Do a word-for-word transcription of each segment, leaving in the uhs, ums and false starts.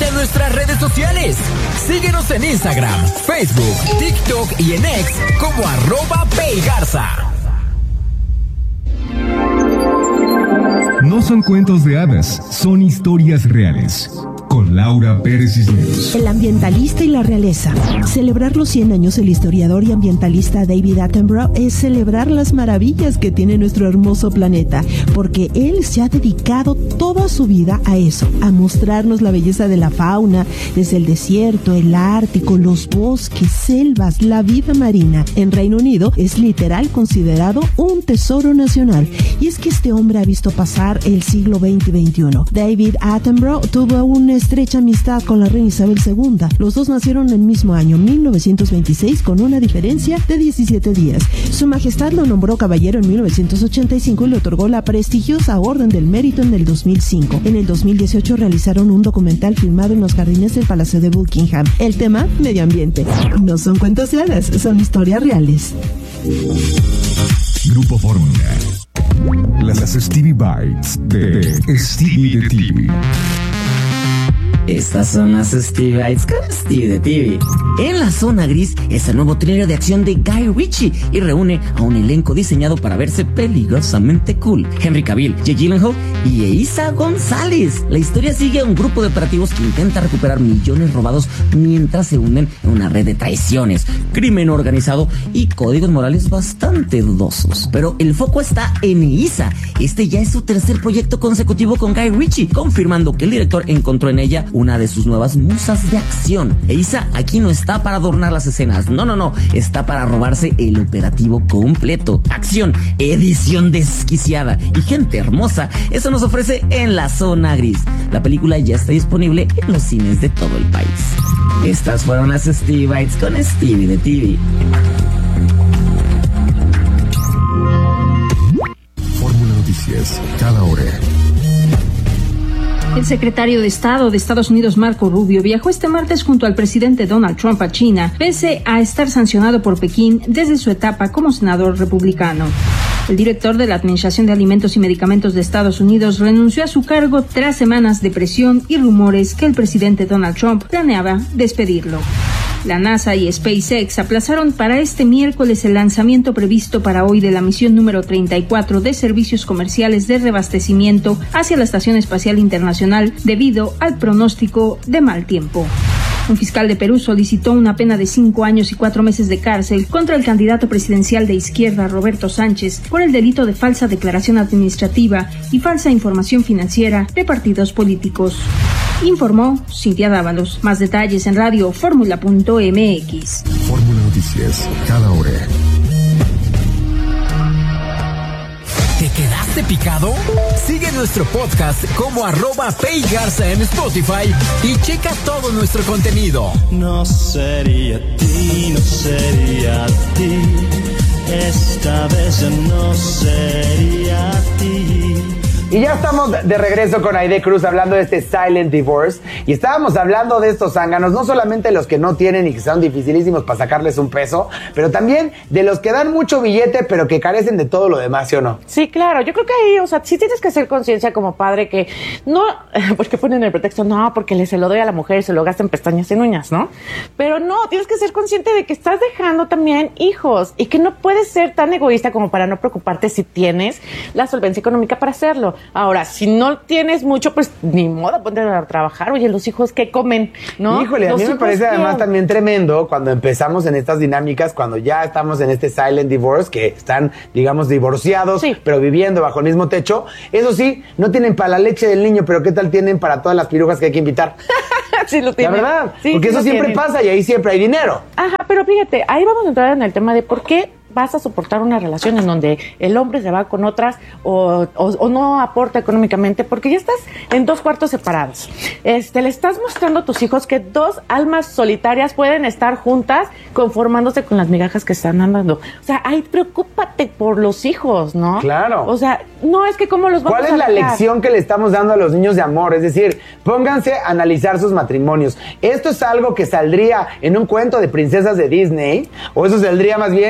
Únete a nuestras redes sociales. Síguenos en Instagram, Facebook, TikTok y en X como arroba Paygarza. No son cuentos de hadas, son historias reales. Con Laura Pérez Cisneros. El ambientalista y la realeza. Celebrar los cien años del historiador y ambientalista David Attenborough es celebrar las maravillas que tiene nuestro hermoso planeta, porque él se ha dedicado toda su vida a eso, a mostrarnos la belleza de la fauna, desde el desierto, el Ártico, los bosques, selvas, la vida marina. En Reino Unido es literal considerado un tesoro nacional. Y es que este hombre ha visto pasar el siglo veinte y veintiuno. David Attenborough tuvo un estrecha amistad con la reina Isabel segunda. Los dos nacieron en el mismo año, mil novecientos veintiséis, con una diferencia de diecisiete días. Su Majestad lo nombró caballero en mil novecientos ochenta y cinco y le otorgó la prestigiosa Orden del Mérito en el dos mil cinco. En el dos mil dieciocho realizaron un documental filmado en los jardines del Palacio de Buckingham. El tema, medio ambiente. No son cuentos de hadas, son historias reales. Grupo Fórmula. Las Stevie Bites de Stevie de T V. Estas son las Stevie Bites con Stevie de T V. En la zona gris es el nuevo thriller de acción de Guy Ritchie y reúne a un elenco diseñado para verse peligrosamente cool. Henry Cavill, Jake Gyllenhaal y Eiza González. La historia sigue a un grupo de operativos que intenta recuperar millones robados mientras se hunden en una red de traiciones, crimen organizado y códigos morales bastante dudosos. Pero el foco está en Eiza. Este ya es su tercer proyecto consecutivo con Guy Ritchie, confirmando que el director encontró en ella una de sus nuevas musas de acción. Eiza aquí no está para adornar las escenas, no, no, no, está para robarse el operativo completo. Acción, edición desquiciada y gente hermosa, eso nos ofrece En la Zona Gris. La película ya está disponible en los cines de todo el país. Estas fueron las Stevie Bites con Stevie de T V. Fórmula Noticias, cada hora. El secretario de Estado de Estados Unidos, Marco Rubio, viajó este martes junto al presidente Donald Trump a China, pese a estar sancionado por Pekín desde su etapa como senador republicano. El director de la Administración de Alimentos y Medicamentos de Estados Unidos renunció a su cargo tras semanas de presión y rumores que el presidente Donald Trump planeaba despedirlo. La NASA y SpaceX aplazaron para este miércoles el lanzamiento previsto para hoy de la misión número treinta y cuatro de servicios comerciales de reabastecimiento hacia la Estación Espacial Internacional debido al pronóstico de mal tiempo. Un fiscal de Perú solicitó una pena de cinco años y cuatro meses de cárcel contra el candidato presidencial de izquierda, Roberto Sánchez, por el delito de falsa declaración administrativa y falsa información financiera de partidos políticos. Informó Cintia Dávalos. Más detalles en radio fórmula punto m x. Fórmula Noticias, cada hora. ¿Te quedaste picado? Sigue nuestro podcast como arroba Paygarza en Spotify y checa todo nuestro contenido. No sería ti, no sería ti. Esta vez no sería ti. Y ya estamos de regreso con Aide Cruz hablando de este Silent Divorce. Y estábamos hablando de estos zánganos, no solamente los que no tienen y que son dificilísimos para sacarles un peso, pero también de los que dan mucho billete pero que carecen de todo lo demás, ¿sí o no? Sí, claro. Yo creo que ahí, o sea, sí tienes que hacer conciencia como padre que no, porque ponen el pretexto, no, porque le se lo doy a la mujer y se lo gasta en pestañas y en uñas, ¿no? Pero no, tienes que ser consciente de que estás dejando también hijos y que no puedes ser tan egoísta como para no preocuparte si tienes la solvencia económica para hacerlo. Ahora, si no tienes mucho, pues ni modo, ponte a trabajar. Oye, los hijos, ¿qué comen? ¿No? Híjole, a los mí me parece ¿qué? además también tremendo cuando empezamos en estas dinámicas, cuando ya estamos en este silent divorce, que están, digamos, divorciados, sí, pero viviendo bajo el mismo techo. Eso sí, no tienen para la leche del niño, pero ¿qué tal tienen para todas las pirujas que hay que invitar? Sí, lo tienen. La verdad, sí, porque sí eso siempre tienen. pasa y ahí siempre hay dinero. Ajá, pero fíjate, ahí vamos a entrar en el tema de por qué vas a soportar una relación en donde el hombre se va con otras o, o, o no aporta económicamente, porque ya estás en dos cuartos separados. Este, le estás mostrando a tus hijos que dos almas solitarias pueden estar juntas conformándose con las migajas que están andando. O sea, ahí preocúpate por los hijos, ¿no? Claro. O sea, no es que cómo los vamos a ¿Cuál es la dejar? lección que le estamos dando a los niños de amor? Es decir, pónganse a analizar sus matrimonios. ¿Esto es algo que saldría en un cuento de princesas de Disney? ¿O eso saldría más bien en la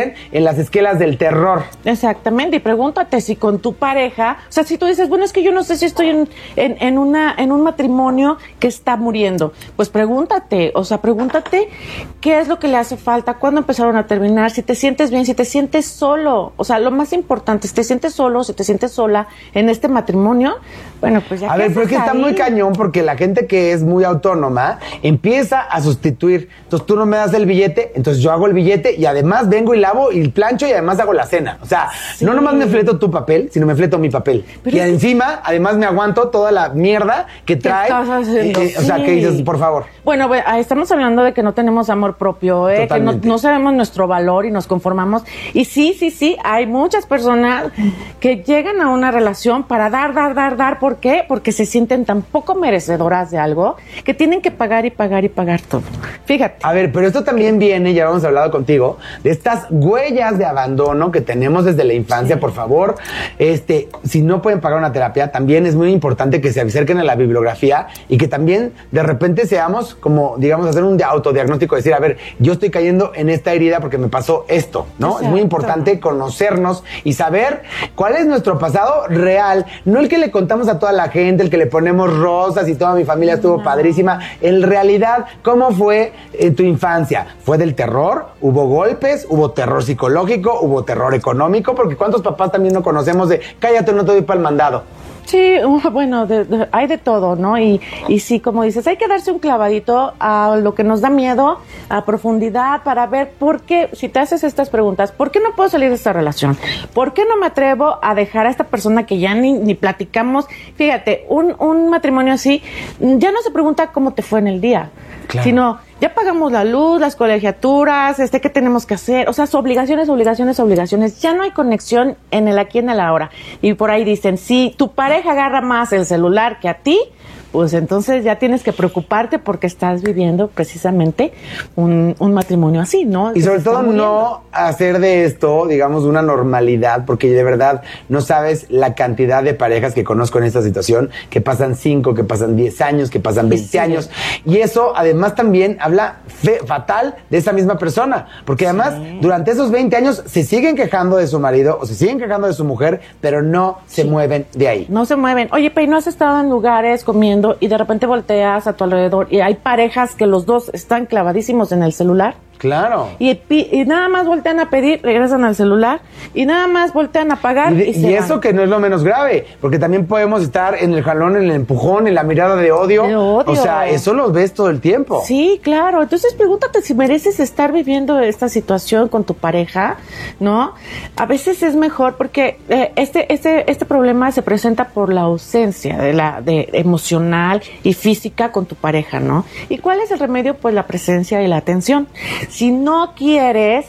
las esquelas del terror. Exactamente, y pregúntate si con tu pareja, o sea, si tú dices, bueno, es que yo no sé si estoy en, en, en, una, en un matrimonio que está muriendo, pues pregúntate, o sea, pregúntate qué es lo que le hace falta, cuándo empezaron a terminar, si te sientes bien, si te sientes solo, o sea, lo más importante, si te sientes solo, si te sientes sola en este matrimonio, bueno, pues ya. A ver, pero es que está muy cañón porque la gente que es muy autónoma empieza a sustituir, entonces tú no me das el billete, entonces yo hago el billete y además vengo y lavo y plancho y además hago la cena. O sea, sí. no nomás me fleto tu papel, sino me fleto mi papel. Pero y es... encima, además me aguanto toda la mierda que trae. ¿Qué estás haciendo? Eh, eh, o sea, sí. que dices, por favor. Bueno, estamos hablando de que no tenemos amor propio, ¿eh? que no, no sabemos nuestro valor y nos conformamos. Y sí, sí, sí, hay muchas personas que llegan a una relación para dar, dar, dar, dar. ¿Por qué? Porque se sienten tan poco merecedoras de algo que tienen que pagar y pagar y pagar todo. Fíjate. A ver, pero esto también viene, ya lo hemos hablado contigo, de estas huellas de abandono que tenemos desde la infancia. Sí. Por favor, este, si no pueden pagar una terapia, también es muy importante que se acerquen a la bibliografía y que también de repente seamos como, digamos, hacer un autodiagnóstico, decir, a ver, yo estoy cayendo en esta herida porque me pasó esto, ¿no? Exacto. Es muy importante conocernos y saber cuál es nuestro pasado real, no el que le contamos a toda la gente, el que le ponemos rosas y toda mi familia estuvo no. padrísima. En realidad, ¿cómo fue en tu infancia? ¿Fue del terror? ¿Hubo golpes? ¿Hubo terror psicológico? ¿Hubo terror económico? Porque ¿cuántos papás también no conocemos de cállate, no te doy para el mandado? Sí, bueno, de, de, hay de todo, ¿no? Y, y sí, como dices, hay que darse un clavadito a lo que nos da miedo, a profundidad, para ver por qué, si te haces estas preguntas, ¿por qué no puedo salir de esta relación? ¿Por qué no me atrevo a dejar a esta persona que ya ni, ni platicamos? Fíjate, un, un matrimonio así, ya no se pregunta cómo te fue en el día, claro. sino... ya pagamos la luz, las colegiaturas, este, ¿qué tenemos que hacer? O sea, obligaciones, obligaciones, obligaciones. Ya no hay conexión en el aquí, en el ahora. Y por ahí dicen, si tu pareja agarra más el celular que a ti, pues entonces ya tienes que preocuparte porque estás viviendo precisamente un, un matrimonio así, ¿no? Y sobre todo no hacer de esto, digamos, una normalidad, porque de verdad no sabes la cantidad de parejas que conozco en esta situación, que pasan cinco, que pasan diez años, que pasan veinte sí. años. Y eso además también habla fe, fatal de esa misma persona, porque además sí. durante esos veinte años se siguen quejando de su marido o se siguen quejando de su mujer, pero no se sí. mueven de ahí. No se mueven. Oye, pero ¿no has estado en lugares comiendo y de repente volteas a tu alrededor y hay parejas que los dos están clavadísimos en el celular? Claro. Y, y nada más voltean a pedir, regresan al celular y nada más voltean a pagar. Y, de, y, se y eso que no es lo menos grave, porque también podemos estar en el jalón, en el empujón, en la mirada de odio. De odio. O sea, eso lo ves todo el tiempo. Sí, claro. Entonces pregúntate si mereces estar viviendo esta situación con tu pareja, ¿no? A veces es mejor porque eh, este, este, este problema se presenta por la ausencia de la de emocional y física con tu pareja, ¿no? ¿Y cuál es el remedio? Pues la presencia y la atención. Si no quieres,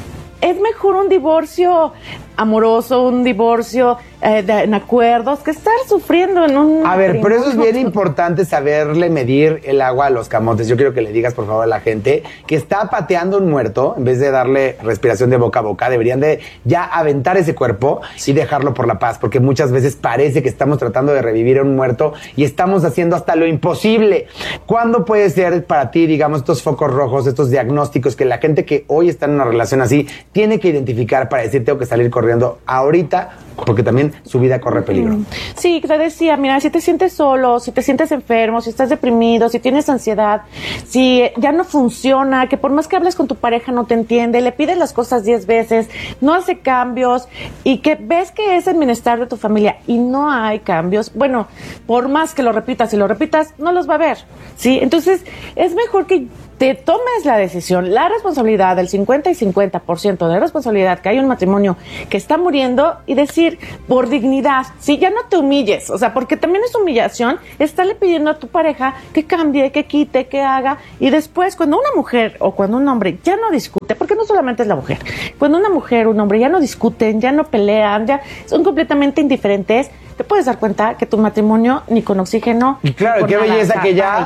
es mejor un divorcio amoroso, un divorcio eh, de, en acuerdos, que estar sufriendo en un... A ver, pero eso es bien importante, saberle medir el agua a los camotes. Yo quiero que le digas, por favor, a la gente que está pateando un muerto, en vez de darle respiración de boca a boca, deberían de ya aventar ese cuerpo y dejarlo por la paz, porque muchas veces parece que estamos tratando de revivir a un muerto y estamos haciendo hasta lo imposible. ¿Cuándo puede ser para ti, digamos, estos focos rojos, estos diagnósticos que la gente que hoy está en una relación así tiene que identificar para decir tengo que salir corriendo ahorita, porque también su vida corre peligro? Sí, te decía, mira, si te sientes solo, si te sientes enfermo, si estás deprimido, si tienes ansiedad, si ya no funciona, que por más que hables con tu pareja no te entiende, le pides las cosas diez veces, no hace cambios, y que ves que es el bienestar de tu familia y no hay cambios, bueno, por más que lo repitas y lo repitas, no los va a ver, ¿sí? Entonces, es mejor que te tomes la decisión, la responsabilidad del cincuenta y cincuenta por ciento de responsabilidad que hay un matrimonio que está muriendo y decir, por dignidad, sí, ya no te humilles, o sea, porque también es humillación estarle pidiendo a tu pareja que cambie, que quite, que haga, y después cuando una mujer o cuando un hombre ya no discute, porque no solamente es la mujer, cuando una mujer o un hombre ya no discuten, ya no pelean, ya son completamente indiferentes, te puedes dar cuenta que tu matrimonio ni con oxígeno. Y claro, ni qué belleza que ya...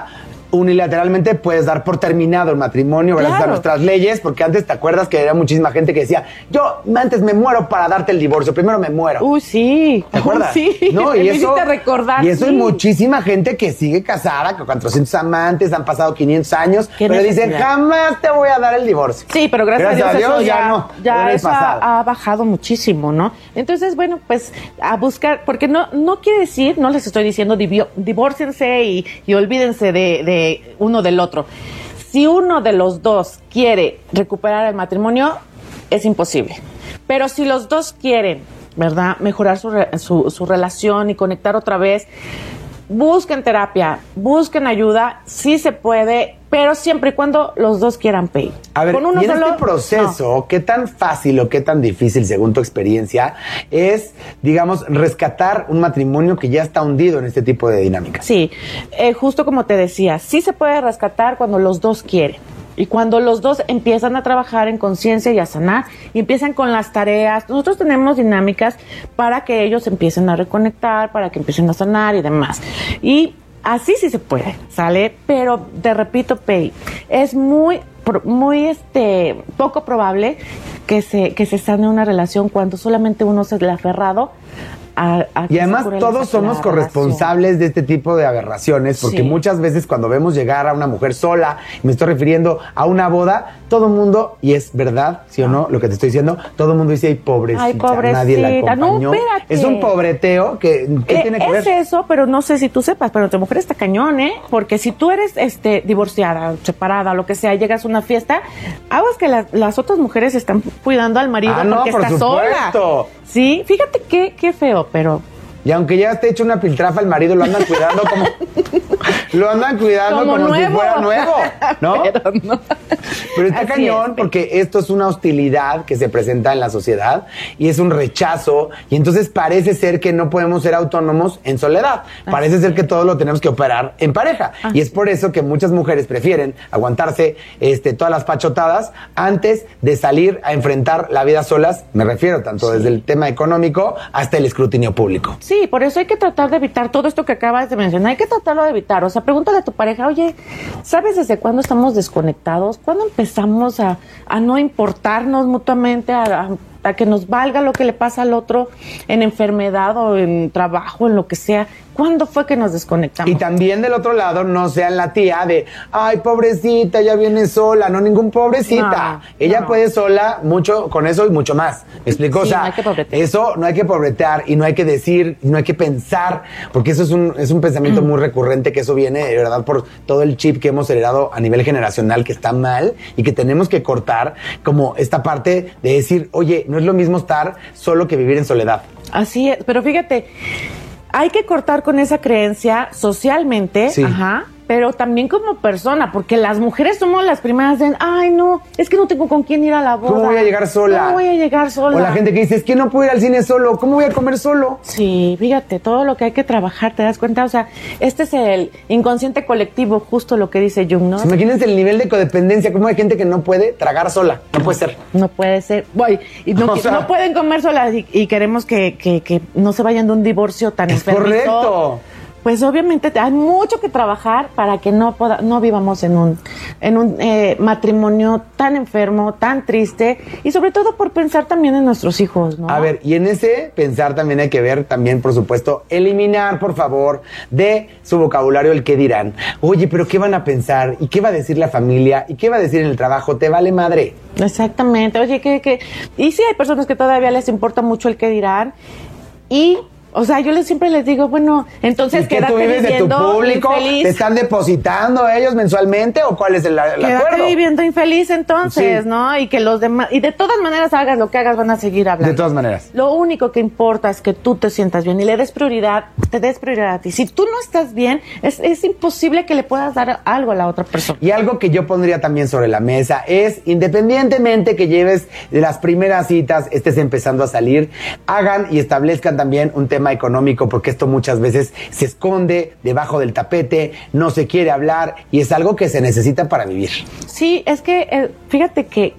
unilateralmente puedes dar por terminado el matrimonio gracias Claro. a nuestras leyes, porque antes te acuerdas que había muchísima gente que decía, yo antes me muero para darte el divorcio, primero me muero. Uy, sí. ¿Te acuerdas? Uy, sí. No, y Me eso, hiciste recordar. y eso sí. hay muchísima gente que sigue casada, con cuatrocientos amantes, han pasado quinientos años, ¿Qué pero dicen, necesidad? jamás te voy a dar el divorcio. Sí, pero gracias, Gracias a Dios, a Dios, eso ya ya, no, ya era el eso pasado. ha, ha bajado muchísimo, ¿no? Entonces, bueno, pues a buscar, porque no no quiere decir, no les estoy diciendo divio- divórciense y, y olvídense de, de uno del otro. Si uno de los dos quiere recuperar el matrimonio, es imposible. Pero si los dos quieren, ¿verdad?, mejorar su, re- su, su relación y conectar otra vez, busquen terapia, busquen ayuda, sí se puede, pero siempre y cuando los dos quieran pay. A ver, Con uno y en solo, este proceso, ¿qué tan fácil o qué tan difícil, según tu experiencia, es, digamos, rescatar un matrimonio que ya está hundido en este tipo de dinámicas? Sí, eh, justo como te decía, sí se puede rescatar cuando los dos quieren. Y cuando los dos empiezan a trabajar en conciencia y a sanar, y empiezan con las tareas, nosotros tenemos dinámicas para que ellos empiecen a reconectar, para que empiecen a sanar y demás. Y así sí se puede, ¿sale? Pero te repito, Pei, es muy, pro- muy este, poco probable que se, que se sane una relación cuando solamente uno se le ha aferrado a, a que Y se además cure todos la- somos la corresponsables de este tipo de aberraciones, porque Sí. muchas veces cuando vemos llegar a una mujer sola, y me estoy refiriendo a una boda, todo el mundo, y es verdad, sí o no, lo que te estoy diciendo, todo el mundo dice, ay, pobrecita, Ay, pobrecita, nadie la no, acompañó. espérate. Es un pobreteo que, ¿qué Eh, tiene que es ver? eso, pero no sé si tú sepas, pero tu mujer está cañón, ¿eh? Porque si tú eres este, divorciada, separada, lo que sea, llegas a una fiesta, aguas que las, las otras mujeres están cuidando al marido Ah, no, porque por está supuesto. sola. Sí, fíjate qué, qué feo, pero... Y aunque ya esté hecho una piltrafa, el marido lo andan cuidando como... lo andan cuidando como, Como si nuevo. fuera nuevo, ¿no? Pero no. Pero está Así cañón es. porque esto es una hostilidad que se presenta en la sociedad y es un rechazo y entonces parece ser que no podemos ser autónomos en soledad. Parece ser que todo lo tenemos que operar en pareja. Y es por eso que muchas mujeres prefieren aguantarse este, todas las pachotadas antes de salir a enfrentar la vida solas. Me refiero tanto desde el tema económico hasta el escrutinio público. Sí, por eso hay que tratar de evitar todo esto que acabas de mencionar. Hay que tratarlo de evitar. O sea, pregúntale a tu pareja, oye, ¿sabes desde cuándo estamos desconectados? ¿Cuándo empezamos a, a no importarnos mutuamente, a, a, a que nos valga lo que le pasa al otro en enfermedad o en trabajo, en lo que sea? ¿Cuándo fue que nos desconectamos? Y también del otro lado no sean la tía de, ay, pobrecita, ya viene sola. No, ningún pobrecita. No, Ella no. puede sola mucho con eso y mucho más. ¿Me explico? Sí, o sea, no hay que pobretear. eso no hay que pobretear y no hay que decir, no hay que pensar, porque eso es un, es un pensamiento muy recurrente, que eso viene de verdad por todo el chip que hemos heredado a nivel generacional, que está mal y que tenemos que cortar, como esta parte de decir, oye, no es lo mismo estar solo que vivir en soledad. Así es, pero fíjate, hay que cortar con esa creencia socialmente, Sí. ajá, pero también como persona, porque las mujeres somos las primeras de, ay, no, es que no tengo con quién ir a la boda. ¿Cómo voy a llegar sola? ¿Cómo voy a llegar sola? O la gente que dice, es que no puedo ir al cine solo, ¿cómo voy a comer solo? Sí, fíjate, todo lo que hay que trabajar, ¿te das cuenta? O sea, este es el inconsciente colectivo, justo lo que dice Jung, ¿no? Imagínense el nivel de codependencia, cómo hay gente que no puede tragar sola, no puede ser. No puede ser. Voy, y no, O sea- no pueden comer solas y, y queremos que, que, que no se vayan de un divorcio tan Es enfermizo. correcto. Pues obviamente hay mucho que trabajar para que no poda- no vivamos en un en un eh, matrimonio tan enfermo, tan triste y sobre todo por pensar también en nuestros hijos, ¿no? A ver, y en ese pensar también hay que ver, también por supuesto, eliminar, por favor, de su vocabulario el qué dirán. Oye, pero ¿qué van a pensar? ¿Y qué va a decir la familia? ¿Y qué va a decir en el trabajo? ¿Te vale madre? Exactamente. Oye, que que y sí hay personas que todavía les importa mucho el qué dirán y o sea, yo les, siempre les digo, bueno, entonces ¿Y que quédate tú vives de tu viviendo público? infeliz. ¿Te están depositando ellos mensualmente o cuál es el, el Quédate acuerdo? viviendo infeliz entonces, Sí. ¿no? Y que los demás, y de todas maneras hagas lo que hagas, van a seguir hablando. De todas maneras. Lo único que importa es que tú te sientas bien y le des prioridad, te des prioridad a ti. Si tú no estás bien, es, es imposible que le puedas dar algo a la otra persona. Y algo que yo pondría también sobre la mesa es, independientemente que lleves de las primeras citas, estés empezando a salir, hagan y establezcan también un tema económico, porque esto muchas veces se esconde debajo del tapete, no se quiere hablar y es algo que se necesita para vivir. Sí, es que eh, fíjate que qué buen,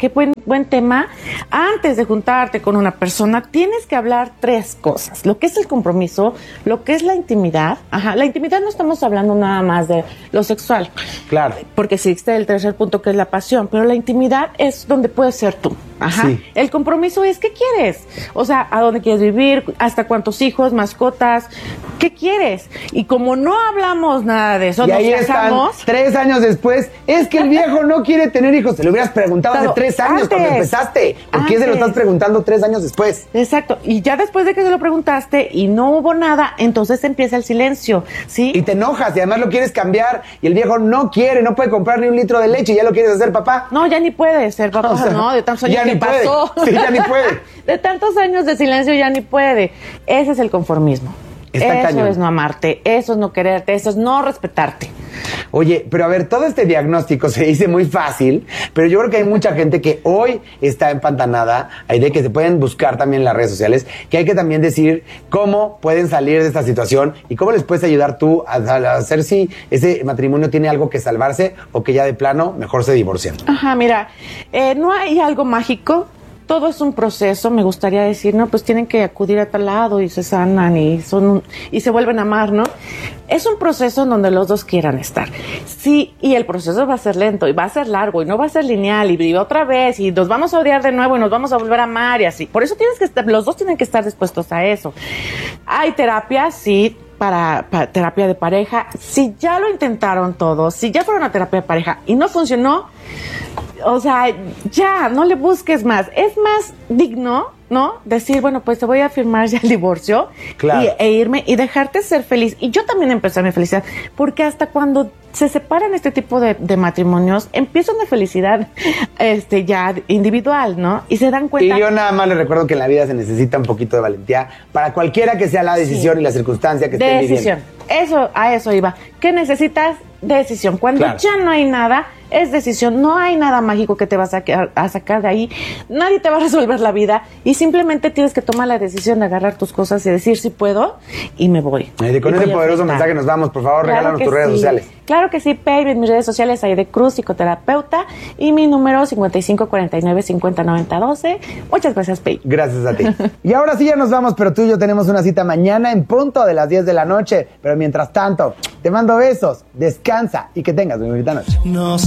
buen tema. Antes de juntarte con una persona, tienes que hablar tres cosas. Lo que es el compromiso, lo que es la intimidad. Ajá, la intimidad no estamos hablando nada más de lo sexual. Claro. Porque existe el tercer punto, que es la pasión, pero la intimidad es donde puedes ser tú. Ajá. Sí. El compromiso es ¿qué quieres? O sea, ¿a dónde quieres vivir? ¿Hasta cuántos hijos, mascotas? ¿Qué quieres? Y como no hablamos nada de eso, Y nos ahí están, casamos. tres años después, es que el viejo no quiere tener hijos. Se lo hubieras preguntado Claro, hace tres años antes, cuando empezaste. ¿Por qué se lo antes. estás preguntando tres años después? Exacto. Y ya después de que se lo preguntaste y no hubo nada, entonces empieza el silencio, ¿sí? Y te enojas y además lo quieres cambiar y el viejo no quiere, no puede comprar ni un litro de leche y ya lo quieres hacer papá. No, ya ni puede ser papá, O sea, no, de tantos años ya que ni puede. pasó. Sí, ya ni puede. De tantos años de silencio ya ni puede. Ese es el conformismo. Está eso cañón. es no amarte, eso es no quererte, eso es no respetarte. Oye, pero a ver, todo este diagnóstico se dice muy fácil, pero yo creo que hay mucha gente que hoy está empantanada, hay de que se pueden buscar también en las redes sociales, que hay que también decir cómo pueden salir de esta situación y cómo les puedes ayudar tú a, a hacer si ese matrimonio tiene algo que salvarse o que ya de plano mejor se divorcian. Ajá, mira, eh, no hay algo mágico. Todo es un proceso, me gustaría decir, ¿no? Pues tienen que acudir a tal lado y se sanan y son un- y se vuelven a amar, ¿no? Es un proceso en donde los dos quieran estar. Sí, y el proceso va a ser lento y va a ser largo y no va a ser lineal y, y otra vez y nos vamos a odiar de nuevo y nos vamos a volver a amar y así. Por eso tienes que estar, los dos tienen que estar dispuestos a eso. Hay terapia, sí, para, para terapia de pareja. Si ya lo intentaron todos, si ya fueron a terapia de pareja y no funcionó, o sea, ya, no le busques más. Es más digno, ¿no? Decir, bueno, pues te voy a firmar ya el divorcio Claro. y, e irme y dejarte ser feliz. Y yo también empecé mi felicidad, porque hasta cuando se separan este tipo de, de matrimonios, empieza una felicidad este, ya individual, ¿no? Y se dan Y cuenta... yo nada más les recuerdo que en la vida se necesita un poquito de valentía para cualquiera que sea la decisión Sí. y la circunstancia que estén Decisión. viviendo. Eso, a eso iba. ¿Qué necesitas? Decisión. Cuando Claro. ya no hay nada, es decisión. No hay nada mágico que te va a sacar, a sacar de ahí. Nadie te va a resolver la vida y simplemente tienes que tomar la decisión de agarrar tus cosas y decir si puedo y me voy. Aide, con Y ese voy a poderoso enfrentar. mensaje nos vamos. Por favor, Claro regálanos que tus redes sí. sociales. Claro que sí, Baby. En mis redes sociales, Aide Cruz, psicoterapeuta, y mi número cincuenta y cinco cuarenta y nueve cincuenta noventa doce. Muchas gracias, Baby. Gracias a ti. Y ahora sí ya nos vamos, pero tú y yo tenemos una cita mañana en punto de las diez de la noche. Pero mientras tanto, te mando besos, descansa y que tengas muy bonita noche. No